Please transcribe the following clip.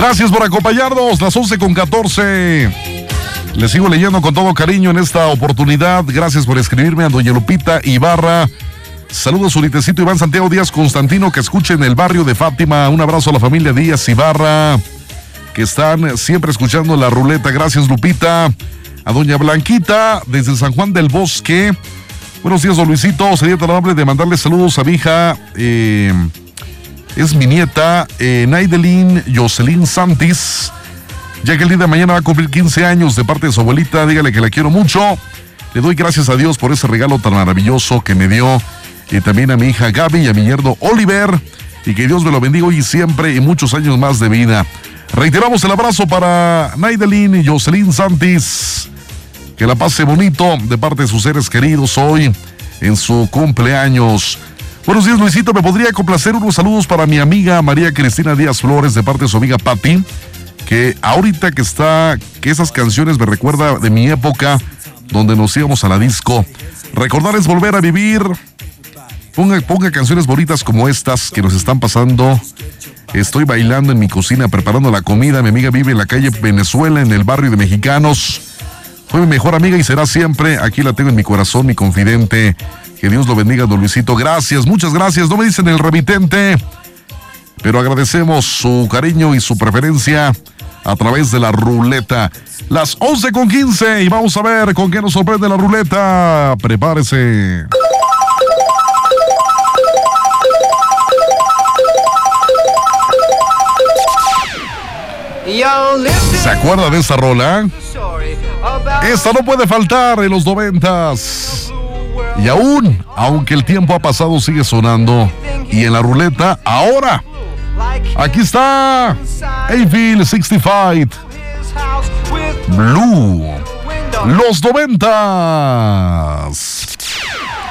Gracias por acompañarnos, las 11:14. Les sigo leyendo con todo cariño en esta oportunidad. Gracias por escribirme a doña Lupita Ibarra. Saludos, Uritecito Iván Santiago Díaz Constantino, que escucha en el barrio de Fátima. Un abrazo a la familia Díaz Ibarra, que están siempre escuchando la ruleta. Gracias, Lupita. A doña Blanquita, desde San Juan del Bosque. Buenos días, don Luisito. Sería tan amable de mandarle saludos a mi hija, es mi nieta, Naidelin Jocelyn Santis, ya que el día de mañana va a cumplir 15 años de parte de su abuelita. Dígale que la quiero mucho. Le doy gracias a Dios por ese regalo tan maravilloso que me dio. Y también a mi hija Gaby y a mi yerno Oliver. Y que Dios me lo bendiga hoy y siempre y muchos años más de vida. Reiteramos el abrazo para Naidelin y Jocelyn Santis. Que la pase bonito de parte de sus seres queridos hoy en su cumpleaños. Buenos días, Luisito. ¿Me podría complacer unos saludos para mi amiga María Cristina Díaz Flores de parte de su amiga Patti? Que ahorita que esas canciones me recuerda de mi época donde nos íbamos a la disco. Recordar es volver a vivir. Ponga canciones bonitas como estas que nos están pasando. Estoy bailando en mi cocina, preparando la comida. Mi amiga vive en la calle Venezuela, en el barrio de Mexicanos. Fue mi mejor amiga y será siempre. Aquí la tengo en mi corazón, mi confidente. Que Dios lo bendiga, don Luisito. Gracias, muchas gracias. No me dicen el remitente, pero agradecemos su cariño y su preferencia a través de la ruleta. Las 11:15 y vamos a ver con qué nos sorprende la ruleta. Prepárese. ¿Se acuerda de esta rola? Esta no puede faltar en los 90s. Y aún, aunque el tiempo ha pasado, sigue sonando. Y en la ruleta, ahora, aquí está Avril 65, Blue, los 90.